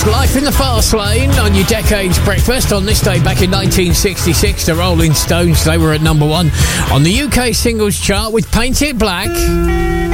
Life in the Fast Lane on your Decades Breakfast. On this day back in 1966, the Rolling Stones, they were at number 1 on the UK singles chart with Paint It Black.